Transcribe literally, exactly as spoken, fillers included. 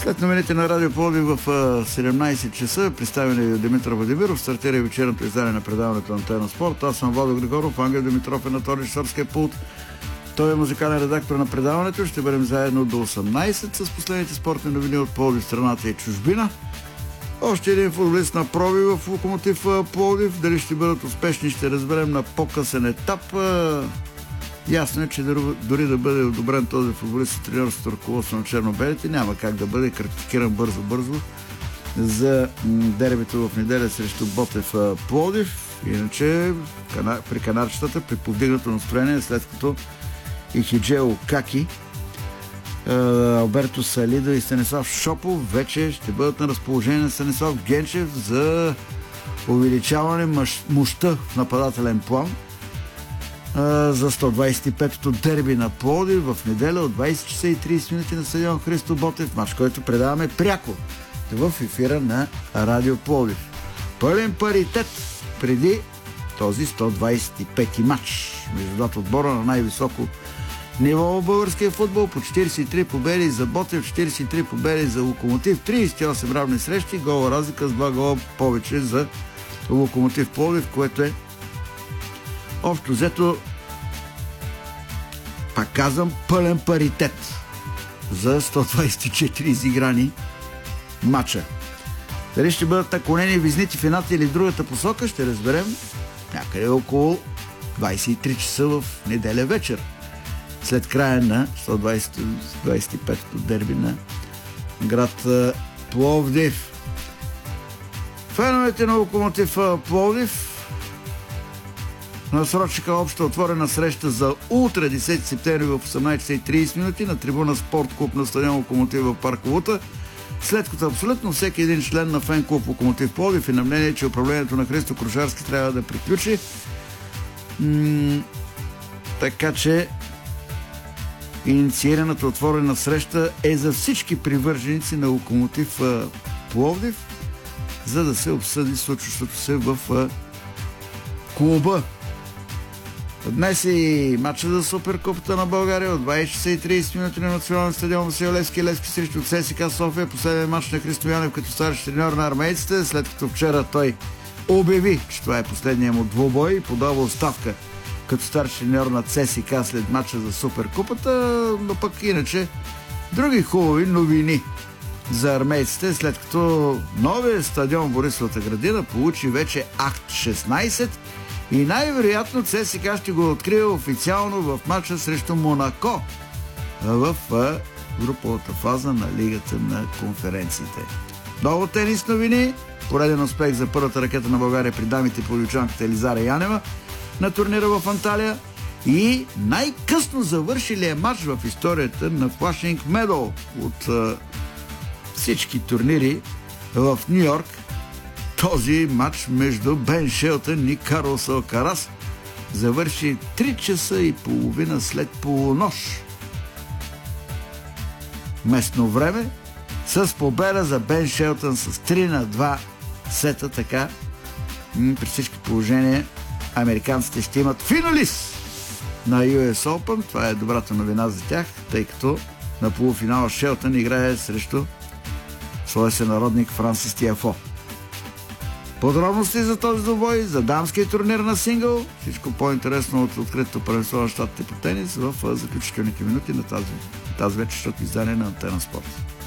След новините на Радио Пловдив в седемнайсет часа, представени Димитър Владимиров, стартира и вечерното издание на предаването Антена Спорт. Аз съм Владо Григоров, Ангел Димитров е на този режисьорския пулт. Той е музикален редактор на предаването. Ще бъдем заедно до осемнайсет с последните спортни новини от Пловдив, страната и чужбина. Още един футболист на проби в Локомотив Пловдив. Дали ще бъдат успешни, ще разберем на по-късен етап. Ясно е, че дори да бъде одобрен този футболист от треньорското ръководство на черно-белите, няма как да бъде критикиран бързо-бързо за дербито в неделя срещу Ботев Пловдив. Иначе при канарчетата, при повдигнато настроение, след като и Хиджео Каки, Алберто Салида и Станислав Шопов вече ще бъдат на разположение на Станислав Генчев за увеличаване мощта в нападателен план за сто двайсет и петото дерби на Пловдив в неделя от двайсет часа и трийсет минути на стадион Христо Ботев, мач, който предаваме пряко в ефира на Радио Пловдив. Пълен паритет преди този сто двайсет и пети матч между двата отбора на най-високо ниво в българския футбол. По четирийсет и три победи за Ботев, четирийсет и три победи за Локомотив, трийсет и осем равни срещи, гола разлика с два гола повече за Локомотив Пловдив, което е общо взето, пак казвам, пълен паритет за сто двайсет и четири изиграни матча. Дали ще бъдат наклонени визните в едната или в другата посока, ще разберем някъде около двайсет и три часа в неделя вечер, след края на сто двайсет и петото дерби на град Пловдив. Феновете на Локомотив Пловдив насрочиха обща отворена среща за утре, десети септември в осемнайсет часа и трийсет минути на трибуна Спорт клуб на стадион Локомотив в парк Лута, след като абсолютно всеки един член на фен клуб Локомотив Пловдив е на мнение, че управлението на Христо Крушарски трябва да приключи. М- така че инициираната отворена среща е за всички привърженици на Локомотив Пловдив, за да се обсъди случващото се в клуба. Днес и матча за Суперкупата на България от двайсет часа и трийсет минути на национален стадион Васил Левски. Левски срещу ЦСКА София. Последен матч на Христо Янев като старши треньор на армейците, след като вчера той обяви, че това е последния му двубой и подава оставка като старши треньор на ЦСКА след матча за Суперкупата, но пък иначе други хубави новини за армейците, след като новия стадион Борисовата градина получи вече акт шестнайсет и най-вероятно ЦСКА ще го открие официално в матча срещу Монако в груповата фаза на Лигата на конференциите. Много тенис новини, пореден успех за първата ракета на България при дамите по лючанката Елизара Янева на турнира в Анталия и най-късно завършилия матч в историята на Flushing Meadow от а, всички турнири в Ню Йорк. Този матч между Бен Шелтън и Карлос Алкарас завърши три часа и половина след полунощ местно време с победа за Бен Шелтън с три на два сета. Така при всички положения американците ще имат финалист на Ю Ес Open. Това е добрата новина за тях, тъй като на полуфинала Шелтън играе срещу своя сънародник Франсис Тиафо. Подробности за този двубой, за дамския турнир на сингъл, всичко по-интересно от откритото първенство на щатите по тенис в заключителните минути на тази, тази вечершното издание на Антена Спорт.